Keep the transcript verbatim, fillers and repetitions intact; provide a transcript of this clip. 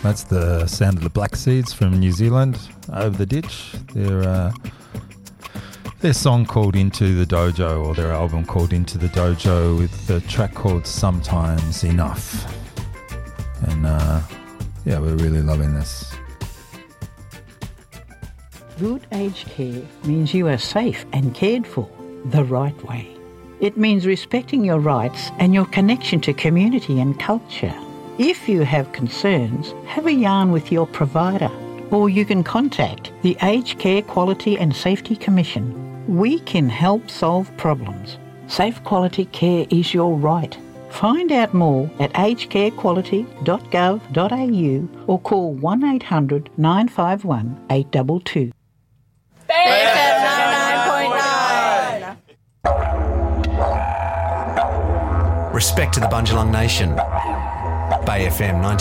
That's the sound of the Black Seeds from New Zealand, Over the Ditch. Their, uh, their song called Into the Dojo, or their album called Into the Dojo, with the track called Sometimes Enough. And uh, yeah, we're really loving this. Good aged care means you are safe and cared for the right way. It means respecting your rights and your connection to community and culture. If you have concerns, have a yarn with your provider, or you can contact the Aged Care Quality and Safety Commission. We can help solve problems. Safe quality care is your right. Find out more at aged care quality dot gov dot a u or call one eight hundred nine five one eight two two. B F M ninety-nine point nine. Respect to the Bundjalung Nation. Bay F M ninety.